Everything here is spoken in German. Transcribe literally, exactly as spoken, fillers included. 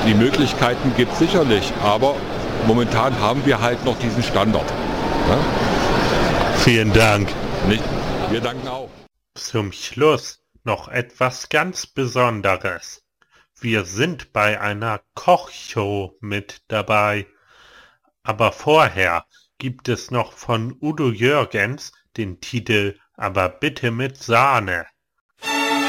Die Möglichkeiten gibt es sicherlich, aber momentan haben wir halt noch diesen Standard. Ja? Vielen Dank. Nicht? Wir danken auch. Zum Schluss noch etwas ganz Besonderes. Wir sind bei einer Kochshow mit dabei. Aber vorher gibt es noch von Udo Jürgens den Titel Aber bitte mit Sahne.